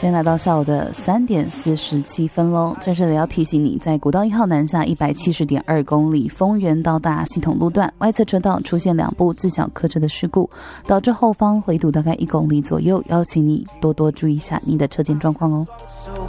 间来到下午的3点47分喽。在这里要提醒你，在国道1号南下170.2公里丰原到大系统路段外侧车道出现2部自小客车的事故，导致后方回堵大概1公里左右，邀请你多多注意一下你的车检状况哦。